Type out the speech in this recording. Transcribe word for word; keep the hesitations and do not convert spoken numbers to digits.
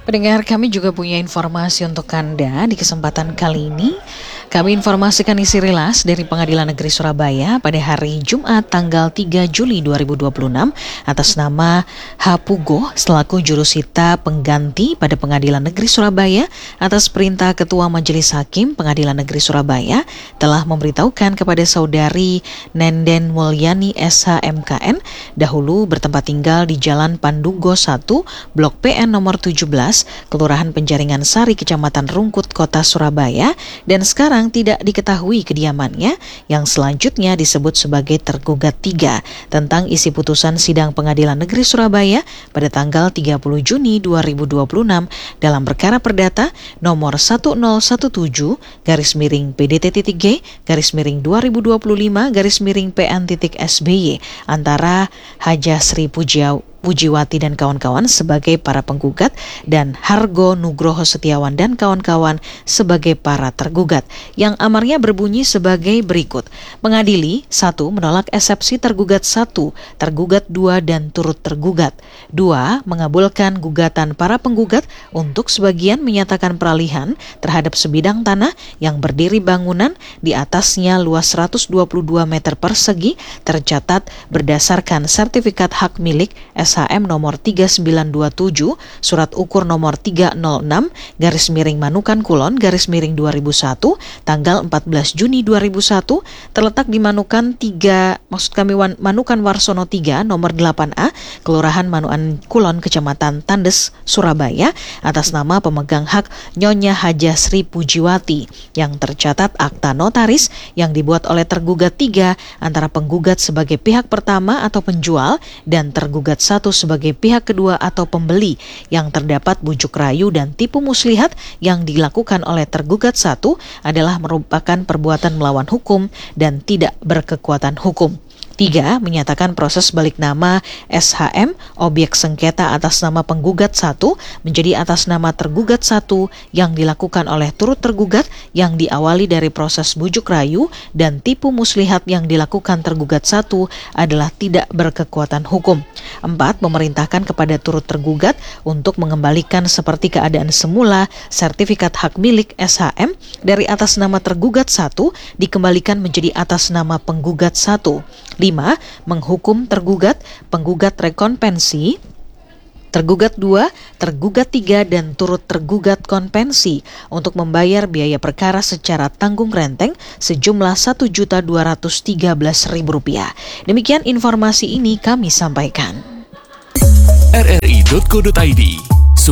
Pendengar, kami juga punya informasi untuk Anda di kesempatan kali ini. Kami informasikan isi rilas dari Pengadilan Negeri Surabaya pada hari Jumat tanggal tiga Juli dua ribu dua puluh enam atas nama H. Pugo selaku jurusita pengganti pada Pengadilan Negeri Surabaya atas perintah Ketua Majelis Hakim Pengadilan Negeri Surabaya telah memberitahukan kepada saudari Nenden Mulyani S H M K N dahulu bertempat tinggal di Jalan Pandugo satu, Blok P N nomor tujuh belas, Kelurahan Penjaringan Sari, Kecamatan Rungkut, Kota Surabaya, dan sekarang tidak diketahui kediamannya yang selanjutnya disebut sebagai tergugat tiga tentang isi putusan sidang Pengadilan Negeri Surabaya pada tanggal tiga puluh Juni dua ribu dua puluh enam dalam perkara perdata nomor seribu tujuh belas garis miring P D T G garis miring dua ribu dua puluh lima garis miring P N S B Y antara Haja Sri Pujiaw Pujiwati dan kawan-kawan sebagai para penggugat dan Hargo Nugroho Setiawan dan kawan-kawan sebagai para tergugat, yang amarnya berbunyi sebagai berikut. Mengadili, satu. Menolak eksepsi tergugat satu, tergugat dua dan turut tergugat. Dua. Mengabulkan gugatan para penggugat untuk sebagian menyatakan peralihan terhadap sebidang tanah yang berdiri bangunan di atasnya luas seratus dua puluh dua meter persegi tercatat berdasarkan sertifikat hak milik S H M nomor tiga sembilan dua tujuh, surat ukur nomor tiga nol enam, garis miring Manukan Kulon, garis miring dua ribu satu, tanggal empat belas Juni dua ribu satu, terletak di Manukan tiga, maksud kami Manukan Warsono tiga, nomor delapan A, Kelurahan Manukan Kulon, Kecamatan Tandes, Surabaya, atas nama pemegang hak Nyonya Haja Sri Pujiwati, yang tercatat akta notaris yang dibuat oleh tergugat tiga antara penggugat sebagai pihak pertama atau penjual dan tergugat satu sebagai pihak kedua atau pembeli, yang terdapat bujuk rayu dan tipu muslihat yang dilakukan oleh tergugat satu adalah merupakan perbuatan melawan hukum dan tidak berkekuatan hukum. Tiga. Menyatakan proses balik nama S H M objek sengketa atas nama penggugat satu menjadi atas nama tergugat satu yang dilakukan oleh turut tergugat yang diawali dari proses bujuk rayu dan tipu muslihat yang dilakukan tergugat satu adalah tidak berkekuatan hukum. Empat. Memerintahkan kepada turut tergugat untuk mengembalikan seperti keadaan semula sertifikat hak milik S H M dari atas nama tergugat satu dikembalikan menjadi atas nama penggugat satu. Lima. Menghukum tergugat, penggugat rekonvensi, tergugat dua, tergugat tiga, dan turut tergugat konvensi untuk membayar biaya perkara secara tanggung renteng sejumlah satu juta dua ratus tiga belas ribu rupiah. Demikian informasi ini kami sampaikan. r r i titik co titik i d